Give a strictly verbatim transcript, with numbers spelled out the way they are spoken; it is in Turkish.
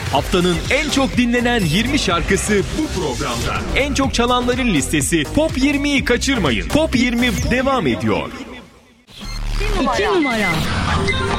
Haftanın en çok dinlenen yirmi şarkısı bu programda. En çok çalanların listesi Top yirmiyi kaçırmayın. Top yirmi devam ediyor. İki numara.